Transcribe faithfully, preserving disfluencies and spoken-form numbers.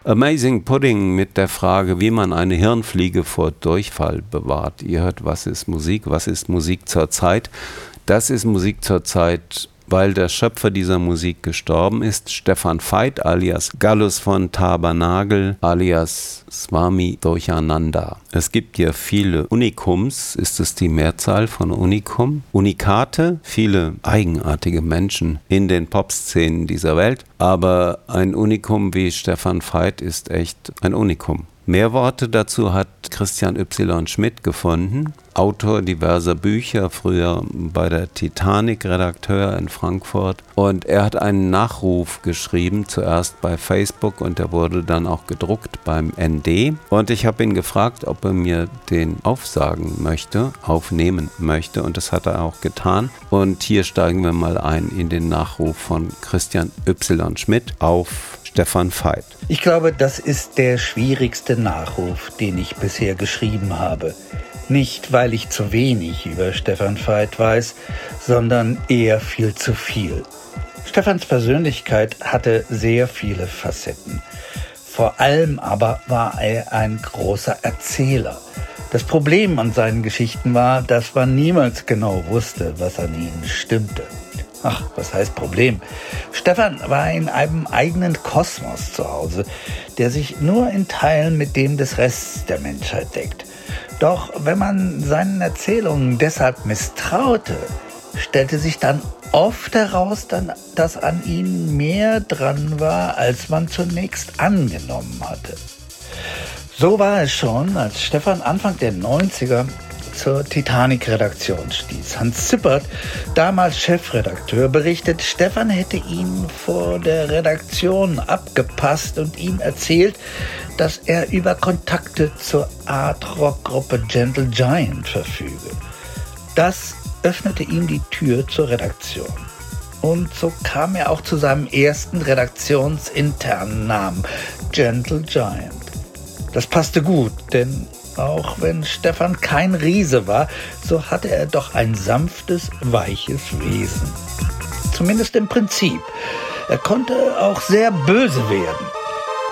Amazing Pudding mit der Frage, wie man eine Hirnfliege vor Durchfall bewahrt. Ihr hört, was ist Musik? Was ist Musik zur Zeit? Das ist Musik zur Zeit, weil der Schöpfer dieser Musik gestorben ist, Stefan Veit alias Gallus von Tabernagel alias Swami Durchananda. Es gibt ja viele Unikums, ist es die Mehrzahl von Unikum? Unikate, viele eigenartige Menschen in den Popszenen dieser Welt, aber ein Unikum wie Stefan Veit ist echt ein Unikum. Mehr Worte dazu hat Christian Y. Schmidt gefunden, Autor diverser Bücher, früher bei der Titanic Redakteur in Frankfurt. Und er hat einen Nachruf geschrieben, zuerst bei Facebook und der wurde dann auch gedruckt beim N D. Und ich habe ihn gefragt, ob er mir den aufsagen möchte, aufnehmen möchte und das hat er auch getan. Und hier steigen wir mal ein in den Nachruf von Christian Y. Schmidt auf Stefan Veit. Ich glaube, das ist der schwierigste Nachruf, den ich bisher geschrieben habe. Nicht, weil ich zu wenig über Stefan Veit weiß, sondern eher viel zu viel. Stefans Persönlichkeit hatte sehr viele Facetten. Vor allem aber war er ein großer Erzähler. Das Problem an seinen Geschichten war, dass man niemals genau wusste, was an ihnen stimmte. Ach, was heißt Problem? Stefan war in einem eigenen Kosmos zu Hause, der sich nur in Teilen mit dem des Restes der Menschheit deckt. Doch wenn man seinen Erzählungen deshalb misstraute, stellte sich dann oft heraus, dass an ihnen mehr dran war, als man zunächst angenommen hatte. So war es schon, als Stefan Anfang der neunziger zur Titanic-Redaktion stieß. Hans Zippert, damals Chefredakteur, berichtet, Stefan hätte ihn vor der Redaktion abgepasst und ihm erzählt, dass er über Kontakte zur Art-Rock-Gruppe Gentle Giant verfüge. Das öffnete ihm die Tür zur Redaktion. Und so kam er auch zu seinem ersten redaktionsinternen Namen, Gentle Giant. Das passte gut, denn auch wenn Stefan kein Riese war, so hatte er doch ein sanftes, weiches Wesen. Zumindest im Prinzip. Er konnte auch sehr böse werden.